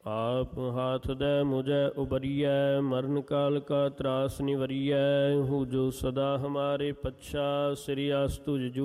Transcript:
आप हाथ दे मुझे उबरिय, मरण काल का त्रास निवरिय। हूँ जो सदा हमारे पच्छा, श्री अस्तुज